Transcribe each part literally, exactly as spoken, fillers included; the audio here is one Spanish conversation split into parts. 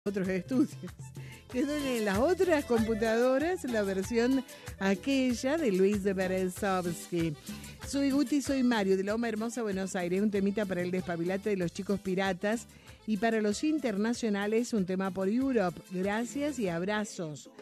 otros estudios. Quedó en las otras computadoras la versión aquella de Luis de Berezovsky. Soy Guti, soy Mario, de Loma Hermosa, Buenos Aires. Un temita para el despabilate de los chicos piratas. Y para los internacionales, un tema por Europe. Gracias y abrazos.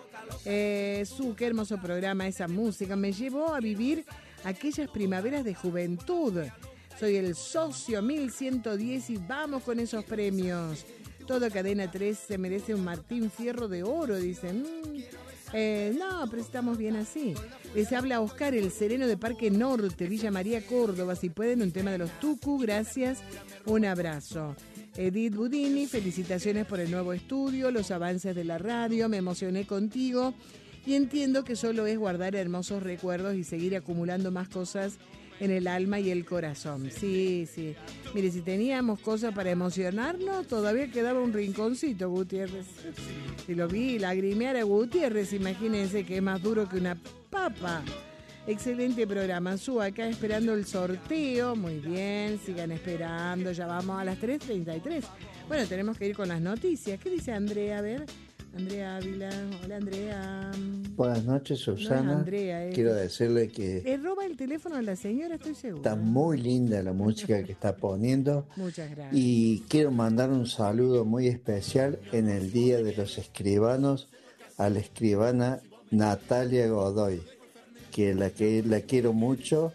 Eh, su, qué hermoso programa, esa música. Me llevó a vivir aquellas primaveras de juventud. Soy el socio mil ciento diez y vamos con esos premios. Toda Cadena tres se merece un Martín Fierro de oro, dicen. Mm, eh, no, pero estamos bien así. Les habla Oscar, el sereno de Parque Norte, Villa María, Córdoba. Si pueden, un tema de los Tucu, gracias. Un abrazo. Edith Budini, felicitaciones por el nuevo estudio, los avances de la radio, me emocioné contigo y entiendo que solo es guardar hermosos recuerdos y seguir acumulando más cosas en el alma y el corazón. Sí, sí. Mire, si teníamos cosas para emocionarnos, todavía quedaba un rinconcito, Gutiérrez. Si lo vi lagrimear a Gutiérrez, imagínense que es más duro que una papa. Excelente programa, Su, acá esperando el sorteo. Muy bien, sigan esperando, ya vamos a las tres treinta y tres. Bueno, tenemos que ir con las noticias. ¿Qué dice Andrea? A ver, Andrea Ávila. Hola, Andrea. Buenas noches, Susana. No es Andrea, es... Quiero decirle que... Le roba el teléfono a la señora, estoy segura. Está muy linda la música que está poniendo. Muchas gracias. Y quiero mandar un saludo muy especial en el Día de los Escribanos a la escribana Natalia Godoy, que la que la quiero mucho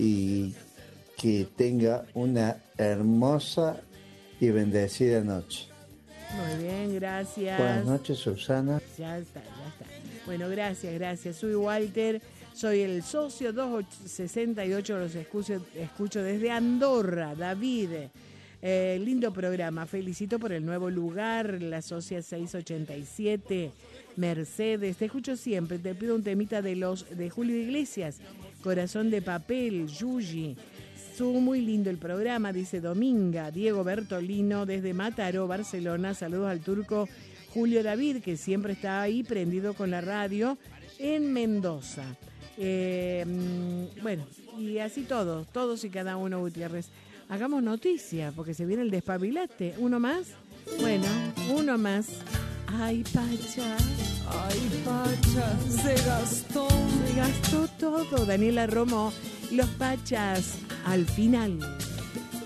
y que tenga una hermosa y bendecida noche. Muy bien, gracias. Buenas noches, Susana. Ya está, ya está. Bueno, gracias, gracias. Soy Walter, soy el socio dos sesenta y ocho, los escucho, escucho desde Andorra, David. Eh, lindo programa, felicito por el nuevo lugar, la socia seiscientos ochenta y siete, Mercedes, te escucho siempre, te pido un temita de los de Julio Iglesias, Corazón de Papel, Yuyi. Estuvo muy lindo el programa, dice Dominga. Diego Bertolino desde Mataró, Barcelona. Saludos al turco Julio David, que siempre está ahí prendido con la radio en Mendoza. Eh, bueno, y así todos, todos y cada uno, Gutiérrez. Hagamos noticia, porque se viene el despabilate. ¿Uno más? Bueno, uno más. Ay, Pacha. Ay, Pacha. Se gastó. Se gastó todo. Daniela Romo, los Pachas. Al final.